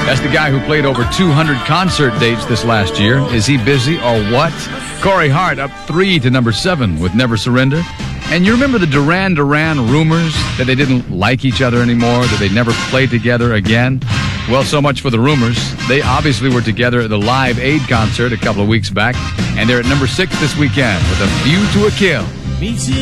That's the guy who played over 200 concert dates this last year. Is he busy or what? Corey Hart up 3 to number 7 with Never Surrender. And you remember the Duran Duran rumors that they didn't like each other anymore, that they'd never play together again? Well, so much for the rumors. They obviously were together at the Live Aid concert a couple of weeks back, and they're at number 6 this weekend with A View to a Kill.